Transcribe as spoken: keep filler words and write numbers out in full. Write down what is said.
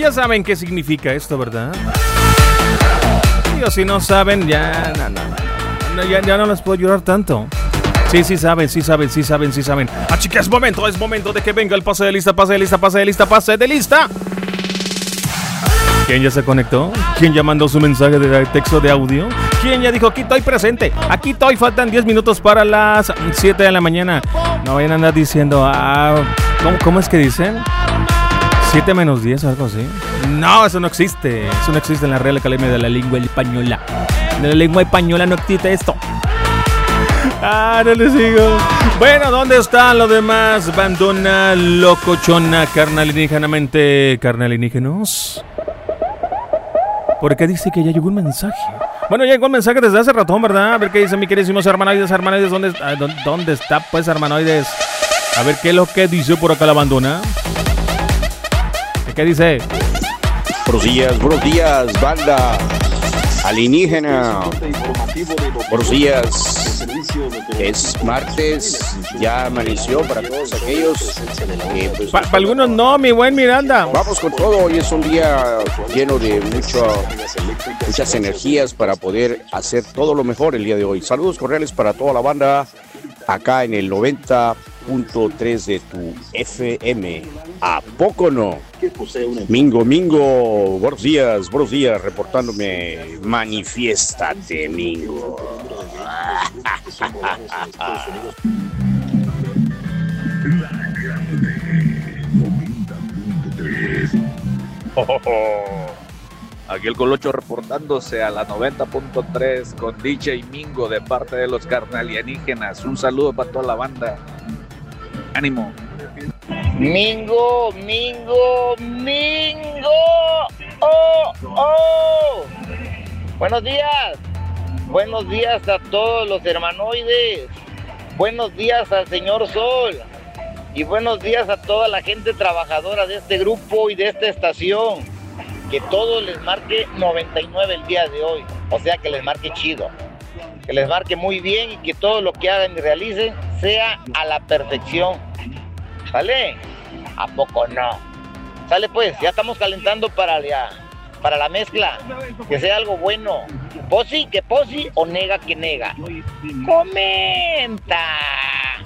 ya saben qué significa esto, ¿verdad? Digo, si no saben, ya no, no, no, no, ya, ya no les puedo llorar tanto. Sí, sí saben, sí saben, sí saben, sí saben. Así que es momento, es momento de que venga el pase de lista, pase de lista, pase de lista, pase de lista. ¿Quién ya se conectó? ¿Quién ya mandó su mensaje de texto de audio? ¿Quién ya dijo, aquí estoy presente? Aquí estoy, faltan diez minutos para las siete de la mañana. No vayan a andar diciendo, ah, ¿cómo, cómo es que dicen? siete menos diez o algo así. No, eso no existe. Eso no existe en la Real Academia de la Lengua Española. De la lengua española no existe esto. Ah, no les digo. Bueno, ¿dónde están los demás? Bandona, locochona, carnalígenamente carnalígenos. ¿Por qué dice que ya llegó un mensaje? Bueno, ya llegó un mensaje desde hace ratón, ¿verdad? A ver qué dice mi queridísimos hermanoides, hermanoides. ¿Dónde, ¿Dónde está, pues, hermanoides? A ver qué es lo que dice por acá la bandona. ¿Qué dice? Buenos días, buenos días, banda alienígena. Buenos días. Es martes, ya amaneció para todos aquellos. Eh, pues, para pa algunos no, mi buen Miranda. Vamos con todo, hoy es un día lleno de mucho, muchas energías para poder hacer todo lo mejor el día de hoy. Saludos cordiales para toda la banda acá en el noventa punto tres de tu F M. ¿A poco no? Mingo, Mingo, buenos días, buenos días, reportándome. Manifiéstate, Mingo. Oh, oh, oh. Aquí el Colocho reportándose a la noventa punto tres con D J Mingo de parte de los carnalienígenas. Un saludo para toda la banda. Ánimo. Mingo, Mingo, Mingo. Oh, oh. Buenos días. Buenos días a todos los hermanoides. Buenos días al señor Sol. Y buenos días a toda la gente trabajadora de este grupo y de esta estación. Que todo les marque noventa y nueve el día de hoy. O sea, que les marque chido. Que les marque muy bien y que todo lo que hagan y realicen sea a la perfección. ¿Sale? ¿A poco no? Sale pues, ya estamos calentando para la, para la mezcla. Que sea algo bueno. Posi que posi o nega que nega. ¡Comenta!